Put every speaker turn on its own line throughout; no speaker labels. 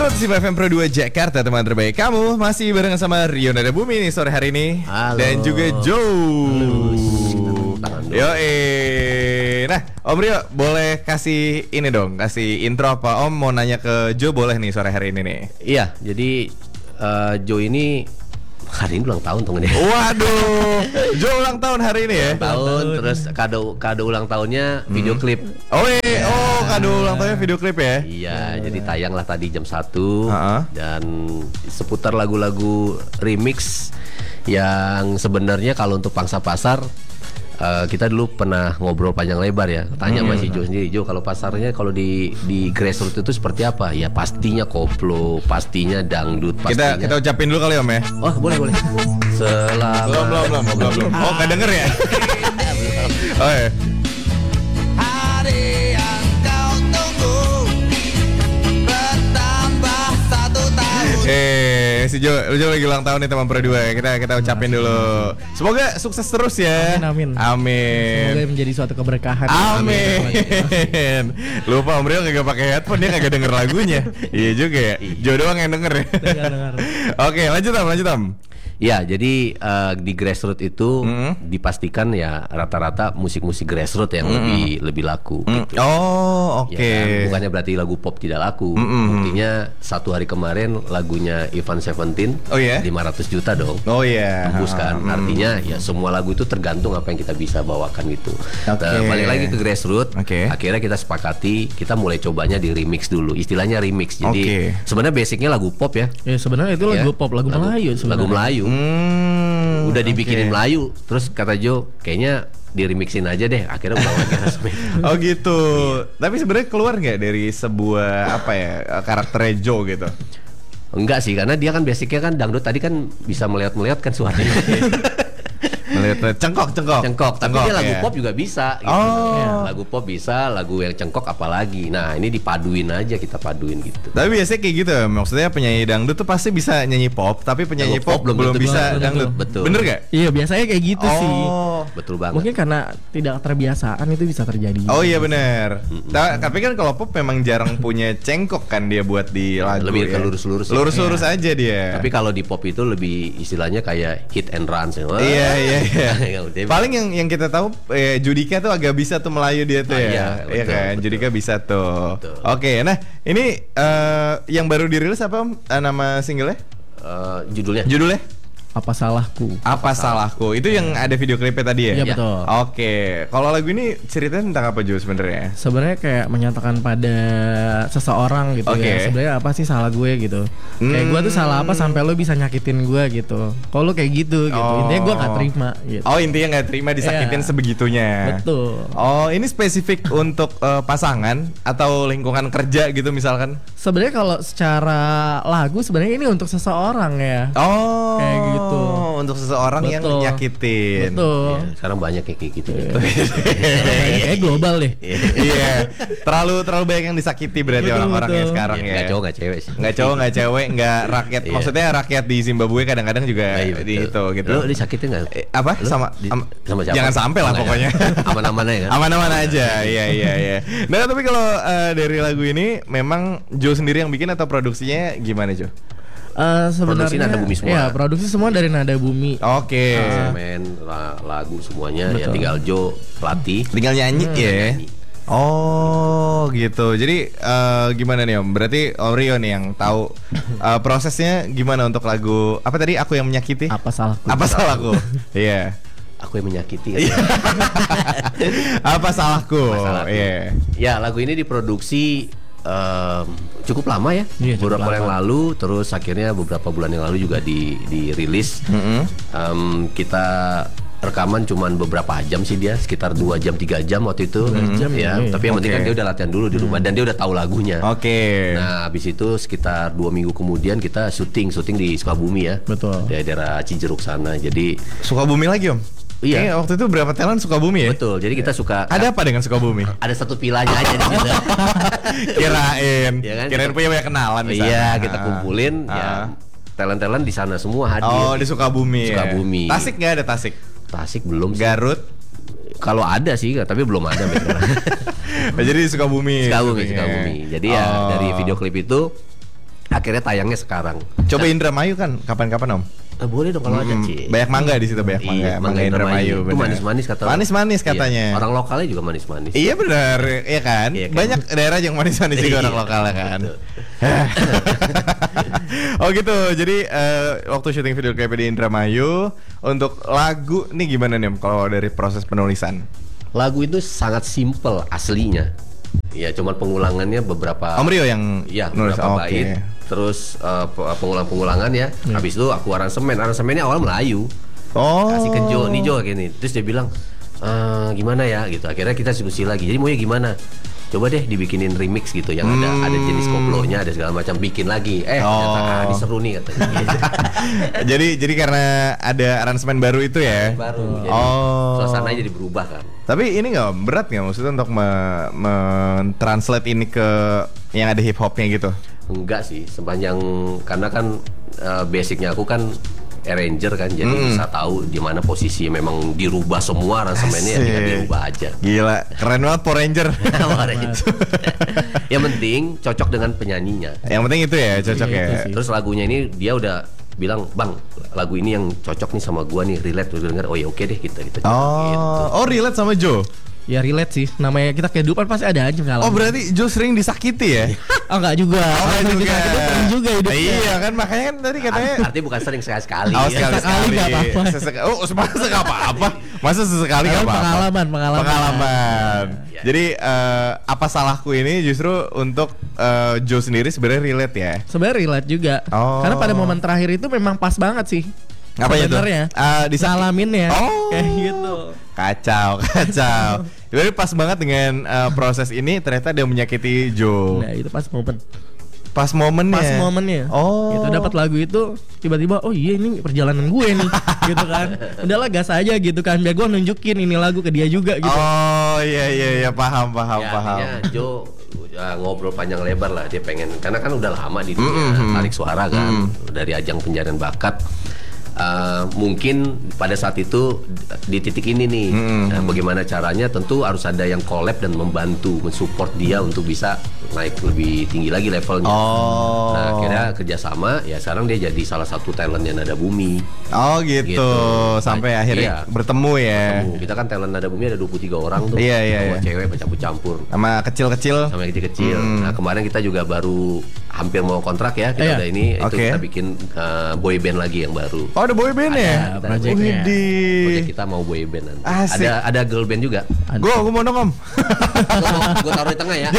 Sip FM Pro 2 Jakarta, teman terbaik kamu. Masih bareng sama Rio Nada Bumi nih sore hari ini.
Halo.
Dan juga Joe. Yo, nah Om Rio boleh kasih ini dong, kasih intro apa? Om mau nanya ke Joe boleh nih sore hari ini nih.
Iya, jadi Joe ini hari ini ulang tahun tuh nih.
Waduh, Joe ulang tahun hari ini ya.
Tahun terus kado ulang tahunnya video klip.
Oh kado ulang tahunnya video klip ya.
Iya, jadi tayang lah tadi jam 1 dan seputar lagu-lagu remix yang sebenarnya kalau untuk pangsa pasar kita dulu pernah ngobrol panjang lebar ya. Tanya sama si Jo sendiri, Jo kalau pasarnya kalau di grassroots itu seperti apa? Ya pastinya koplo, pastinya dangdut, pastinya.
Kita ucapin dulu kali Om ya.
Oh boleh.
Belum. Oh nggak denger ya? Oh ya.
Hari yang kau tunggu bertambah 1 tahun.
Si Jo lagi ulang tahun nih teman Pro 2. Kita ucapin dulu. Semoga sukses terus ya.
Amin.
Amin.
Semoga menjadi suatu keberkahan.
Amin. Lupa Om Rio kagak pakai headphone, dia kagak denger lagunya. Iya juga ya. Jo doang yang denger ya.
Dengar.
Oke, lanjut Om.
Ya, jadi di grassroots itu dipastikan ya rata-rata musik-musik grassroots yang lebih laku. Gitu.
Oh, oke.
Ya kan? Bukannya berarti lagu pop tidak laku. Buktinya satu hari kemarin lagunya Ivan Seventeen,
Oh ya?
500 juta dong.
Oh iya.
Tembus kan. Artinya ya semua lagu itu tergantung apa yang kita bisa bawakan gitu.
Oke.
Nah, balik lagi ke grassroots.
Oke.
Akhirnya kita sepakati kita mulai cobanya di remix dulu. Istilahnya remix. Jadi
Oke.
sebenarnya basicnya lagu pop ya.
Ya sebenarnya itu lagu pop, lagu Melayu sebenarnya.
Lagu Melayu. Udah dibikinin
oke.
Melayu, terus kata Jo, kayaknya diremixin aja deh. Akhirnya udah lagi resmi.
Oh gitu. Tapi sebenarnya keluar nggak dari sebuah apa ya karakter Joe gitu?
Enggak sih, karena dia kan basicnya kan dangdut tadi kan bisa melihat kan suaranya.
Melihat cengkok.
Tapi dia lagu
ya.
pop juga bisa gitu.
Oh.
Ya, lagu pop bisa, lagu yang cengkok apalagi. Nah, ini dipaduin aja, kita paduin gitu.
Tapi biasanya kayak gitu, maksudnya penyanyi dangdut tuh pasti bisa nyanyi pop, tapi penyanyi
Kalau
pop belum
tentu
bisa
betul.
dangdut.
Betul.
Bener gak?
Iya biasanya kayak gitu sih.
Betul banget.
Mungkin karena tidak terbiasaan itu bisa terjadi.
Oh iya bener. Tapi kan kalau pop memang jarang punya cengkok kan dia buat di lagu.
Lebih
ya.
ke lurus-lurus ya.
Lurus-lurus aja dia.
Tapi kalau di pop itu lebih istilahnya kayak hit and run sih.
Iya. Paling yang kita tahu Judika tuh agak bisa tuh Melayu dia tuh
Iya,
Iya
betul,
kan,
betul.
Judika bisa tuh.
Betul.
Oke, nah ini yang baru dirilis apa Om? Nama singlenya? Judulnya?
Apa salahku?
Apa salahku? Itu yang ada video klipnya tadi ya?
Iya betul.
Oke, kalau lagu ini ceritanya tentang apa Jo sebenarnya?
Sebenarnya kayak menyatakan pada seseorang gitu
Oke.
ya. Sebenarnya apa sih salah gue gitu? Kayak gue tuh salah apa sampai lo bisa nyakitin gue gitu? Kalau lo kayak gitu. Intinya gue nggak terima gitu.
Oh intinya nggak terima disakitin
Iya.
sebegitunya.
Betul.
Oh ini spesifik untuk pasangan atau lingkungan kerja gitu misalkan?
Sebenarnya kalau secara lagu sebenarnya ini untuk seseorang ya.
Oh
Kayak gitu.
Untuk seseorang yang
Betul.
nyakitin.
Betul.
Ya, sekarang banyak yang kayak gitu.
Kayak global deh.
Iya. Terlalu banyak yang disakiti berarti
Betul,
orang-orang ya
betul.
sekarang ya.
Nggak cowok nggak cewek sih.
Nggak cowok nggak cewek nggak rakyat.
Iya.
Maksudnya rakyat di Zimbabwe kadang-kadang juga
Iya,
di
betul.
itu gitu.
Lo disakitin nggak?
Apa
Lu
sama
sama siapa?
jangan sampai lah
Nggak ya?
pokoknya.
Aman-aman aja kan?
Aman-aman aja. Iya. Nah, tapi kalau dari lagu ini memang Joe sendiri yang bikin atau produksinya gimana, Joe?
Sebenarnya
Produksi Nada Bumi semua.
Ya, produksi semua dari Nada Bumi.
Oke.
Semen, lagu semuanya ya tinggal Jo pelatih.
Tinggal nyanyi ya.
nyanyi.
Oh gitu. Jadi gimana nih Om? Berarti Om Rio nih yang tahu prosesnya gimana untuk lagu apa tadi? Aku yang menyakiti.
Apa salahku?
Apa salahku? Iya.
Aku yang menyakiti.
Apa salahku?
Salahku.
Iya.
Ya lagu ini diproduksi cukup lama ya.
Iya, cukup
beberapa
lama.
yang lalu, terus akhirnya beberapa bulan yang lalu juga dirilis. Kita rekaman cuman beberapa jam sih dia, sekitar 2 jam 3 jam waktu itu.
jam,
Ya,
iya.
tapi yang penting kan
Oke.
dia udah latihan dulu di rumah dan dia udah tahu lagunya.
Oke.
Nah, habis itu sekitar 2 minggu kemudian kita syuting di Sukabumi ya.
Betul.
Di daerah Cijeruk sana. Jadi
Sukabumi lagi Om?
Iya.
Kayaknya waktu itu berapa talent Sukabumi ya?
betul. Jadi kita suka
Ada apa dengan Sukabumi?
ada satu pilanya aja di situ.
Kirain.
Ya kan?
Kirain punya banyak kenalan di sana.
Iya, kita kumpulin ya. Talent-talent di sana semua hadir.
Oh, di Sukabumi. ya?
Sukabumi.
Tasik nggak ada Tasik?
Tasik belum sih.
Garut.
Kalau ada sih, tapi belum ada.
Jadi di Sukabumi.
Sukabumi.
syutingnya.
Jadi ya
Oh.
dari video klip itu Akhirnya tayangnya sekarang.
Coba Indramayu kan kapan-kapan Om?
Boleh dong kalau ada Ci.
Banyak mangga di situ, banyak mangga.
Iya,
Mangga Indramayu.
Itu manis-manis katanya.
Manis-manis katanya.
Iya, orang lokalnya juga manis-manis.
Iya benar, iya kan?
Iya kan?
Banyak daerah yang manis-manis juga orang lokalnya kan. Oh gitu. Jadi waktu syuting video klip di Indramayu, untuk lagu nih gimana nih Om kalau dari proses penulisan?
Lagu itu sangat simple aslinya. Ya cuman pengulangannya beberapa.
Om Rio yang
nulis bait. Terus pengulang-pengulangan ya. Habis itu aku aransemennya awal Melayu. Kasih ke Jo, nih Jo gini. Terus dia bilang gimana ya gitu. Akhirnya kita diskusi lagi. Jadi maunya gimana? Coba deh dibikinin remix gitu yang ada jenis koplonya, ada segala macam, bikin lagi. Ternyata ini seru nih katanya.
jadi karena ada aransemen baru itu ya.
Baru. Jadi suasananya jadi berubah kan.
Tapi ini nggak berat nggak maksudnya untuk mentranslate ini ke yang ada hip hopnya gitu?
Enggak sih, sepanjang karena kan basicnya aku kan arranger kan, jadi bisa tahu di mana posisi memang dirubah semua aransemennya, ya tinggal dirubah aja.
Gila, keren banget Power Ranger.
Yang penting cocok dengan penyanyinya.
Yang penting itu ya, cocok ya.
Terus lagunya ini dia udah bilang, "Bang, lagu ini yang cocok nih sama gua nih, relate." Udah denger, "Oh ya oke deh kita gitu."
Oh, relate sama Joe.
Ya relate sih, namanya kita kehidupan pasti ada aja pengalaman.
Oh berarti Joe sering disakiti ya?
Oh enggak juga. Sering juga hidupnya.
Iya kan, makanya kan tadi katanya.
Artinya bukan sering, sekali-sekali.
Oh sekali-sekali
nggak apa-apa.
Masa nggak apa-apa? Masa sesekali nggak apa-apa? Pengalaman. Jadi apa salahku ini justru untuk Joe sendiri sebenarnya relate ya?
Sebenarnya relate juga. Karena pada momen terakhir itu memang pas banget sih.
Apanya tuh?
Disalamin ya.
Kayak gitu. Kacau. Jadi pas banget dengan proses ini ternyata dia menyakiti Joe.
Nah, itu pas momen.
Pas momennya.
Gitu dapat lagu itu tiba-tiba iya ini perjalanan gue nih gitu kan. Udahlah gas aja gitu kan. Biar gue nunjukin ini lagu ke dia juga gitu.
Oh iya paham.
Joe ngobrol panjang lebar lah, dia pengen, karena kan udah lama di dunia tarik suara kan, dari ajang pencarian bakat. Mungkin pada saat itu di titik ini nih, bagaimana caranya? Tentu harus ada yang collab dan membantu, mensupport dia untuk bisa naik lebih tinggi lagi levelnya. Nah, akhirnya kerjasama. Ya sekarang dia jadi salah satu talentnya Nada Bumi.
Oh gitu. Sampai akhirnya bertemu ya.
Kita kan talent Nada Bumi ada 23 orang tuh.
Iya.
Cewek bercampur-campur.
Sama kecil-kecil.
Nah kemarin kita juga baru hampir mau kontrak ya. Kita udah ini itu kita bikin boy band lagi yang baru.
Oh ada boy band ya?
Project
kita mau boy band nanti.
Asik.
Ada girl band juga.
Gue mau dong Om.
Gue taruh di tengah ya.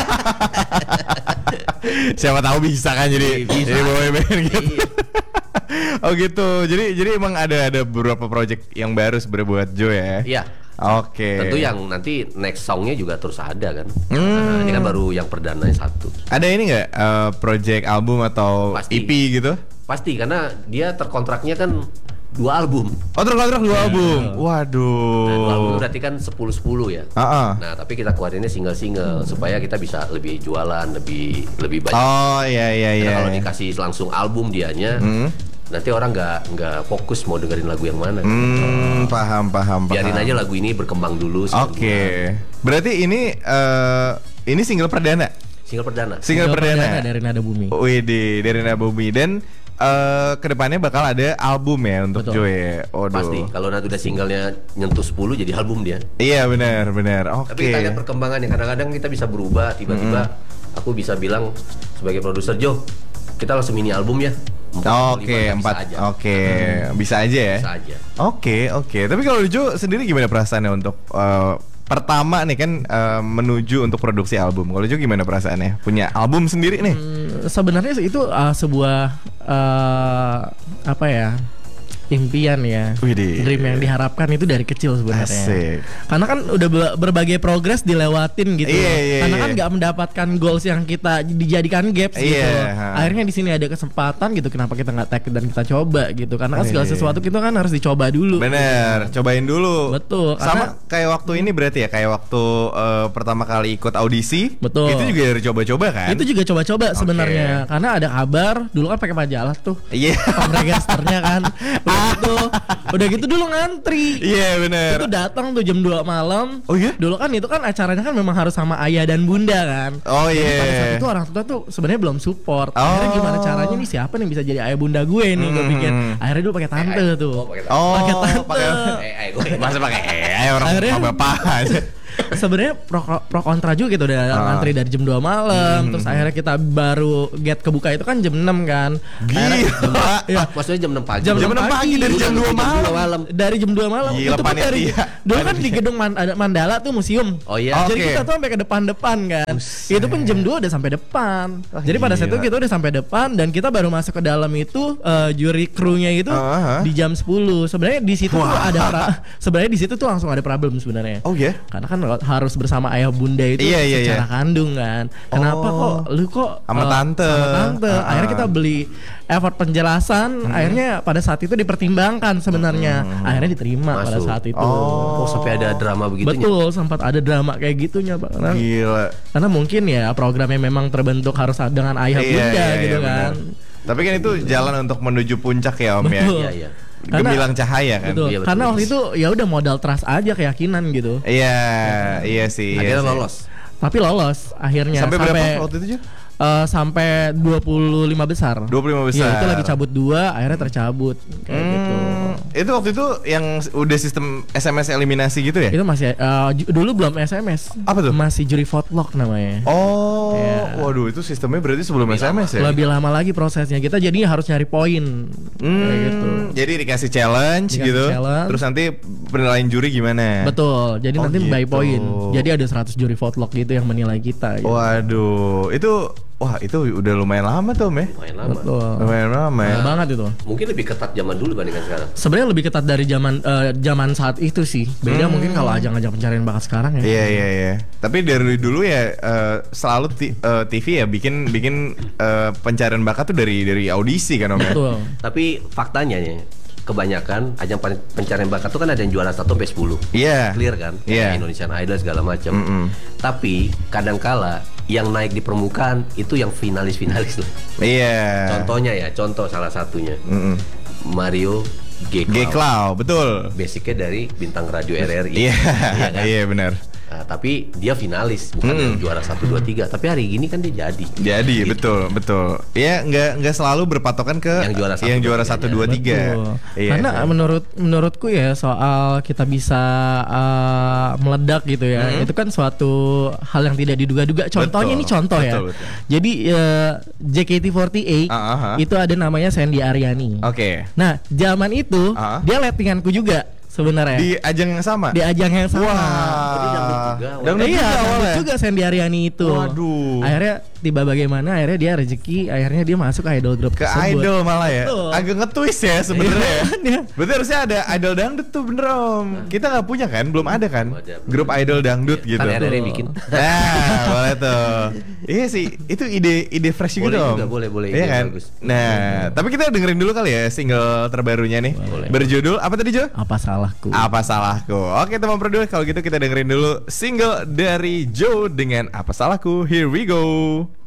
Siapa tahu bisa kan jadi boy band gitu. Oh gitu. Jadi emang ada beberapa project yang baru sebenarnya buat Joe ya.
Iya.
Oke.
Tentu yang nanti next songnya juga terus ada kan. Nah, ini kan baru yang perdananya satu.
Ada ini nggak project album atau
Pasti.
EP gitu?
Pasti, karena dia terkontraknya kan 2 album.
Oh terkontrak 2 album. Waduh.
Nah, 2 album berarti kan 10-10 ya. Nah tapi kita keluarinnya single-single supaya kita bisa lebih jualan, lebih banyak.
Oh iya.
Karena kalau dikasih langsung album dianya, nanti orang nggak fokus mau dengerin lagu yang mana.
Paham.
Biarin aja lagu ini berkembang dulu.
Oke. Berarti ini single perdana. Single perdana
dari Nada Bumi.
Widih, dari Nada Bumi. Dan kedepannya bakal ada album ya untuk Joe.
Pasti. Kalau nanti udah singlenya nyentuh 10 jadi album dia.
Iya benar. Oke.
Tapi kita lihat perkembangannya. Kadang-kadang kita bisa berubah. Tiba-tiba aku bisa bilang sebagai produser, Joe, kita langsung mini album ya.
4. Oke. Bisa aja ya.
Bisa aja.
Oke. Tapi kalau Joe sendiri gimana perasaannya untuk pertama nih kan menuju untuk produksi album? Kalau Joe gimana perasaannya? Punya album sendiri nih?
Sebenarnya itu sebuah apa ya, impian ya, dream yang diharapkan itu dari kecil sebenarnya.
Asik.
Karena kan udah berbagai progres dilewatin gitu. Karena kan nggak mendapatkan goals yang kita dijadikan gaps gitu. Akhirnya di sini ada kesempatan gitu. Kenapa kita nggak take dan kita coba gitu? Karena kan segala sesuatu kita kan harus dicoba dulu.
Bener, cobain dulu.
Betul.
Sama kayak waktu ini berarti ya, kayak waktu pertama kali ikut audisi.
Betul.
Itu juga dari coba-coba kan?
Itu juga coba-coba sebenarnya. Karena ada kabar dulu kan pakai majalah tuh.
Iya.
Pemregasternya kan. Udah gitu dulu ngantri.
Iya bener.
Itu datang tuh jam 2 malam.
Oh iya?
Dulu kan itu kan acaranya kan memang harus sama ayah dan bunda kan.
Oh
Jadi
iya.
pada saat itu orang tua tuh sebenarnya belum support. Akhirnya gimana caranya nih, siapa nih bisa jadi ayah bunda gue nih, gue pikir. Akhirnya dulu pakai tante tuh. Pakai tante.
Masa pakai orang
Akhirnya-
bapak aja.
Sebenarnya pro kontra juga gitu, udah ngantri dari jam 2 malam. Terus akhirnya kita baru get kebuka itu kan jam 6 kan.
Gila.
Iya.
Maksudnya jam 6 pagi.
Jam 6 pagi dari jam 2 malam.
Dari jam 2 malam.
Gila,
Itu pun dari
panitia.
dulu kan di gedung ada Mandala tuh museum.
Oh iya.
Jadi
Oke.
kita tuh sampai ke depan kan. Itu pun jam 2 udah sampai depan. Jadi pada saat itu
gila.
kita udah sampai depan dan kita baru masuk ke dalam itu juri krunya itu di jam 10. Sebenarnya di situ tuh ada sebenarnya di situ tuh langsung ada problem sebenarnya.
Oh iya?
Karena kan harus bersama ayah bunda itu
Iya,
secara kandung kan. Kenapa kok lu kok
Sama tante.
Sama tante. Akhirnya kita beli effort penjelasan. Akhirnya pada saat itu dipertimbangkan sebenarnya. Akhirnya diterima pada
Masuk.
saat itu.
Oh, sampai ada drama begitunya.
Betul, sempat ada drama kayak gitunya, Pak.
Gila.
Karena mungkin ya programnya memang terbentuk harus dengan ayah bunda gitu kan.
bener. Tapi kan itu jalan untuk menuju puncak ya Om
Betul.
Iya, iya.
Gemilang cahaya kan.
Betul.
Iya, betul.
Karena waktu itu ya udah modal trust aja, keyakinan gitu.
Iya, iya sih. iya
Akhirnya
sih.
lolos.
Tapi lolos akhirnya
Sampai berapa waktu itu, Jo?
sampai 25 besar.
25 besar.
Iya, itu lagi cabut 2, akhirnya tercabut kayak gitu.
Itu waktu itu yang udah sistem SMS eliminasi gitu ya?
Itu masih dulu belum SMS.
Apa tuh?
Masih juri vote-lock namanya.
Oh,
Iya.
waduh itu sistemnya berarti sebelum SMS ya?
Lebih lama lagi prosesnya. Kita jadinya harus nyari poin. Kayak gitu.
Jadi dikasih challenge
Dikasih
gitu.
challenge.
Terus nanti penilaian juri gimana?
Betul. Jadi
Oh,
nanti by
gitu.
poin. Jadi ada 100 juri vote-lock gitu yang menilai kita gitu.
Waduh, itu udah lumayan lama tuh, Om ya?
Lumayan lama.
Betul.
Lumayan lama ya.
Lama banget itu.
Mungkin lebih ketat zaman dulu dibandingkan sekarang.
Sebenarnya lebih ketat dari zaman saat itu sih. Beda mungkin kalau ajang-ajang pencarian bakat sekarang ya.
Iya. Tapi dari dulu ya selalu TV ya bikin pencarian bakat tuh dari audisi kan Om ya?
Betul.
Tapi faktanya nih, kebanyakan ajang pencarian bakat tuh kan ada yang juara 1 sampai 10.
Iya.
Clear kan?
Iya.
Kayak Indonesian Idol segala macam. Tapi kadangkala yang naik di permukaan itu yang finalis loh.
Iya.
Contohnya ya, contoh salah satunya. Mario
G-Cloud, betul.
Basicnya dari bintang radio RRI.
Iya,
Iya kan?
iya benar.
Nah, tapi dia finalis, bukan yang juara 1, 2, 3. Tapi hari ini kan dia jadi.
Jadi betul. Ya nggak selalu berpatokan ke
Yang juara
1, 2, 3.
Betul.
Iya,
Karena
iya.
menurutku ya soal kita bisa meledak gitu ya, itu kan suatu hal yang tidak diduga-duga. Contohnya
Betul.
ini contoh ya.
Betul.
Jadi JKT48 itu ada namanya Sandy Aryani.
Oke.
Nah, zaman itu dia lettinganku juga sebenarnya.
Di ajang yang sama.
Di ajang yang sama.
Jadi dangdut juga.
Dangdut
Iya,
juga
dangdut
awalnya.
juga Sandy Aryani itu.
Waduh.
Akhirnya tiba bagaimana akhirnya dia rezeki, akhirnya dia masuk ke idol group
Ke
tersebut.
idol malah ya.
Betul.
Agak nge-twist ya sebenarnya ya.
Iya.
Berarti harusnya ada idol dangdut tuh bener Om. Kita nggak punya kan? Belum ada kan?
Belum ada.
Grup idol dangdut gitu.
Kan RRI bikin.
Nah, boleh tuh. Iya sih, itu ide fresh juga
Boleh
Om.
juga, boleh.
Iya
Ide
kan?
bagus.
Nah, tapi kita dengerin dulu kali ya single terbarunya nih.
Boleh.
Berjudul apa tadi Jo?
Apa salahku?
Apa salahku? Oke teman produser, kalau gitu kita dengerin dulu single dari Joe dengan Apa Salahku. Here we go.